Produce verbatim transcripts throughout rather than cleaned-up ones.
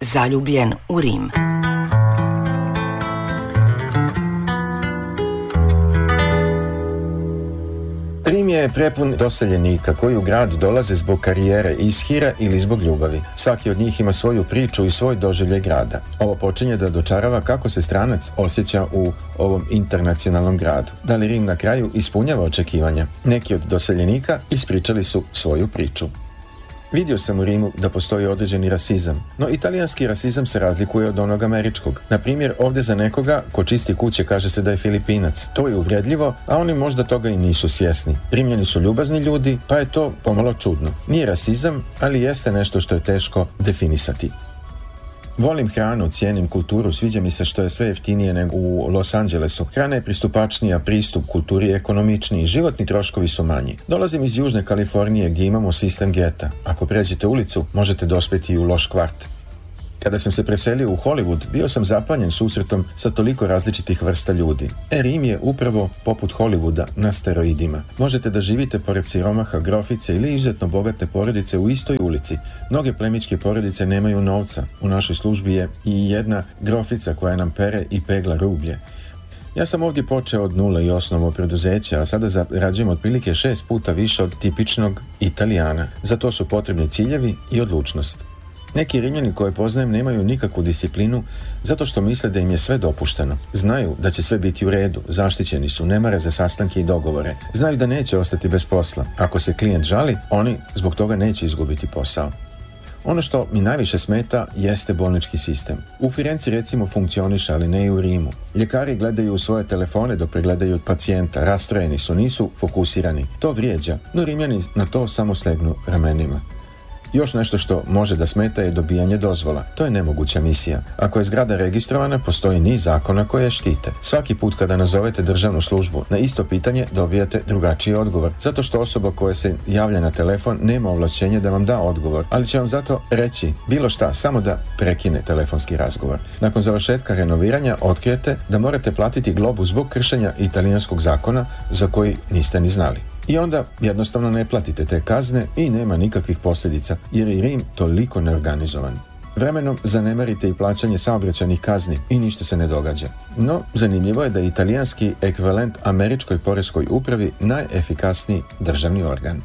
Zaljubljen u Rim. Rim je prepun doseljenika koji u grad dolaze zbog karijere, ishira ili zbog ljubavi. Svaki od njih ima svoju priču i svoj doživljaj grada. Ovo počinje da dočarava kako se stranac osjeća u ovom internacionalnom gradu. Da li Rim na kraju ispunjava očekivanja? Neki od doseljenika ispričali su svoju priču. Vidio sam u Rimu da postoji određeni rasizam, no italijanski rasizam se razlikuje od onog američkog. Na primjer, ovdje za nekoga ko čisti kuće kaže se da je Filipinac. To je uvredljivo, a oni možda toga i nisu svjesni. Rimljani su ljubazni ljudi, pa je to pomalo čudno. Nije rasizam, ali jeste nešto što je teško definisati. Volim hranu, cijenim kulturu, sviđa mi se što je sve jeftinije nego u Los Angelesu. Hrana je pristupačnija, pristup kulturi je ekonomičniji, životni troškovi su manji. Dolazim iz Južne Kalifornije gdje imamo sistem geta. Ako pređete ulicu, možete dospjeti i u loš kvart. Kada sam se preselio u Hollywood, bio sam zapanjen susretom sa toliko različitih vrsta ljudi. E, Rim je upravo poput Hollywooda na steroidima. Možete da živite pored siromaha, grofice ili izuzetno bogate porodice u istoj ulici. Mnoge plemićke porodice nemaju novca. U našoj službi je i jedna grofica koja nam pere i pegla rublje. Ja sam ovdje počeo od nule i osnovao preduzeće, a sada zarađujem otprilike šest puta više od tipičnog Italijana. Za to su potrebni ciljevi i odlučnost. Neki Rimljani koje poznajem nemaju nikakvu disciplinu zato što misle da im je sve dopušteno. Znaju da će sve biti u redu, zaštićeni su, ne mare za sastanke i dogovore. Znaju da neće ostati bez posla. Ako se klijent žali, oni zbog toga neće izgubiti posao. Ono što mi najviše smeta jeste bolnički sistem. U Firenci recimo funkcioniše, ali ne i u Rimu. Ljekari gledaju u svoje telefone dok pregledaju pacijenta, rastrojeni su, nisu fokusirani. To vrijeđa, no Rimljani na to samo slegnu ramenima. Još nešto što može da smeta je dobijanje dozvola. To je nemoguća misija. Ako je zgrada registrovana, postoji niz zakona koje je štite. Svaki put kada nazovete državnu službu, na isto pitanje dobijate drugačiji odgovor. Zato što osoba koja se javlja na telefon nema ovlašćenje da vam da odgovor, ali će vam zato reći bilo šta, samo da prekine telefonski razgovor. Nakon završetka renoviranja otkrijete da morate platiti globu zbog kršenja italijanskog zakona za koji niste ni znali. I onda jednostavno ne platite te kazne i nema nikakvih posljedica, jer je Rim toliko neorganizovan. Vremenom zanemarite i plaćanje saobraćajnih kazni i ništa se ne događa. No, zanimljivo je da je italijanski ekvivalent američkoj poreskoj upravi najefikasniji državni organ.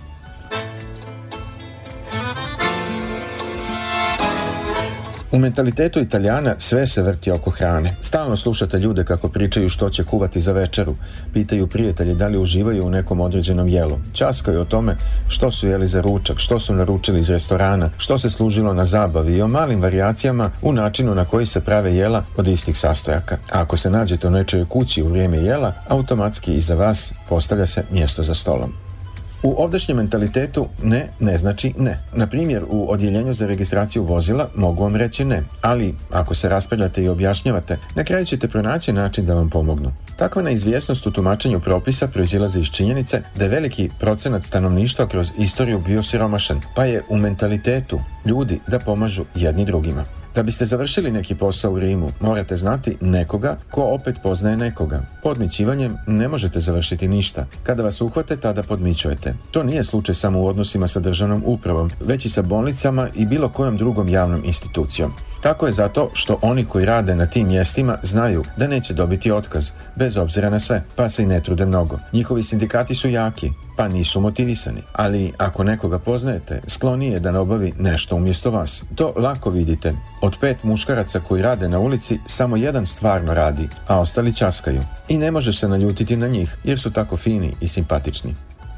U mentalitetu Italijana sve se vrti oko hrane. Stalno slušate ljude kako pričaju što će kuvati za večeru. Pitaju prijatelji da li uživaju u nekom određenom jelu. Ćaskaju o tome što su jeli za ručak, što su naručili iz restorana, što se služilo na zabavi i o malim varijacijama u načinu na koji se prave jela od istih sastojaka. A ako se nađete u nečijoj kući u vrijeme jela, automatski iza vas postavlja se mjesto za stolom. U ovdašnjem mentalitetu ne, ne znači ne. Na primjer, u odjeljenju za registraciju vozila mogu vam reći ne, ali ako se raspravljate i objašnjavate, na kraju ćete pronaći način da vam pomognu. Takva neizvjesnost u tumačenju propisa proizilazi iz činjenice da je veliki procenat stanovništva kroz istoriju bio siromašan, pa je u mentalitetu ljudi da pomažu jedni drugima. Da biste završili neki posao u Rimu, morate znati nekoga ko opet poznaje nekoga. Podmićivanjem ne možete završiti ništa. Kada vas uhvate, tada podmićujete. To nije slučaj samo u odnosima sa državnom upravom, već i sa bolnicama i bilo kojom drugom javnom institucijom. Tako je zato što oni koji rade na tim mjestima znaju da neće dobiti otkaz, bez obzira na sve, pa se i ne trude mnogo. Njihovi sindikati su jaki, pa nisu motivisani. Ali ako nekoga poznajete, skloniji je da ne obavi nešto umjesto vas. To lako vidite. Od pet muškaraca koji rade na ulici, samo jedan stvarno radi, a ostali ćaskaju. I ne možeš se naljutiti na njih, jer su tako fini i simpatični.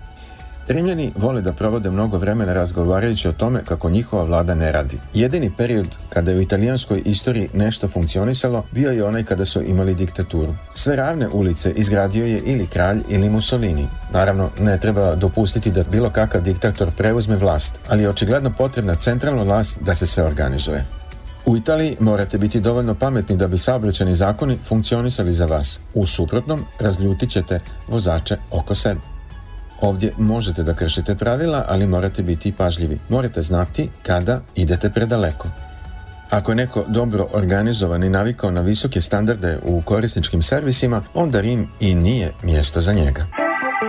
Rimljani vole da provode mnogo vremena razgovarajući o tome kako njihova vlada ne radi. Jedini period kada je u italijanskoj istoriji nešto funkcionisalo bio je onaj kada su imali diktaturu. Sve ravne ulice izgradio je ili kralj ili Mussolini. Naravno, ne treba dopustiti da bilo kakav diktator preuzme vlast, ali je očigledno potrebna centralna vlast da se sve organizuje. U Italiji morate biti dovoljno pametni da bi saobraćajni zakoni funkcionisali za vas. U suprotnom, razljutit ćete vozače oko sebe. Ovdje možete da kršite pravila, ali morate biti i pažljivi. Morate znati kada idete predaleko. Ako je neko dobro organizovan i navikao na visoke standarde u korisničkim servisima, onda Rim i nije mjesto za njega.